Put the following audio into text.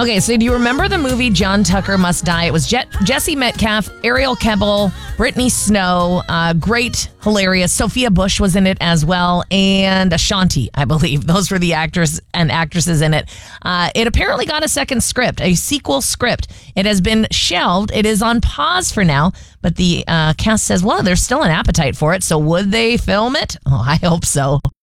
Okay, so do you remember the movie John Tucker Must Die? It was Jesse Metcalf, Ariel Kebbel, Brittany Snow, great, hilarious. Sophia Bush was in it as well, and Ashanti, I believe. Those were the actors and actresses in it. It apparently got a second script, a sequel script. It has been shelved. It is on pause for now, but the cast says, well, there's still an appetite for it, so would they film it? Oh, I hope so.